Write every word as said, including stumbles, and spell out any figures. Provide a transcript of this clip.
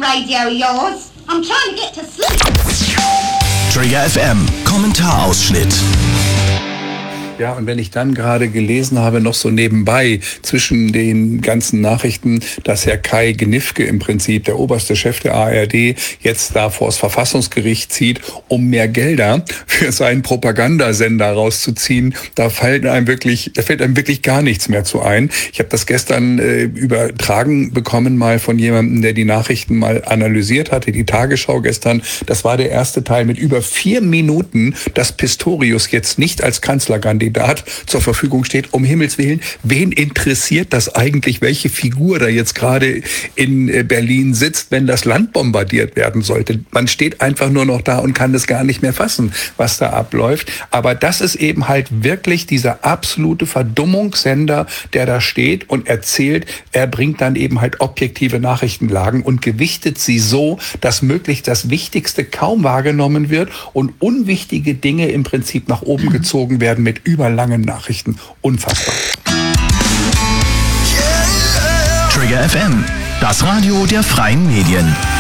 radio, yours. I'm trying to get to sleep. Trigger F M, Kommentarausschnitt. Ja, und wenn ich dann gerade gelesen habe, noch so nebenbei zwischen den ganzen Nachrichten, dass Herr Kai Gniffke im Prinzip, der oberste Chef der A R D, jetzt da vors Verfassungsgericht zieht, um mehr Gelder für seinen Propagandasender rauszuziehen, da fällt einem wirklich, da fällt einem wirklich gar nichts mehr zu ein. Ich habe das gestern äh, übertragen bekommen mal von jemandem, der die Nachrichten mal analysiert hatte, die Tagesschau gestern. Das war der erste Teil mit über vier Minuten, dass Pistorius jetzt nicht als Kanzlerkandidat zur Verfügung steht. Um Himmels Willen, wen interessiert das eigentlich, welche Figur da jetzt gerade in Berlin sitzt, wenn das Land bombardiert werden sollte? Man steht einfach nur noch da und kann das gar nicht mehr fassen, was da abläuft. Aber das ist eben halt wirklich dieser absolute Verdummungssender, der da steht und erzählt, er bringt dann eben halt objektive Nachrichtenlagen und gewichtet sie so, dass möglichst das Wichtigste kaum wahrgenommen wird und unwichtige Dinge im Prinzip nach oben gezogen werden mit überlangen Nachrichten. Unfassbar. Trigger F M, das Radio der freien Medien.